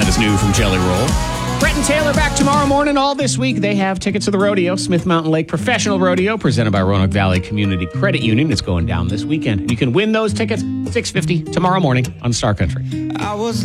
That is new from Jelly Roll. Brett and Taylor back tomorrow morning. All this week, they have tickets to the rodeo, Smith Mountain Lake Professional Rodeo, presented by Roanoke Valley Community Credit Union. It's going down this weekend. You can win those tickets, $6.50 tomorrow morning on Star Country.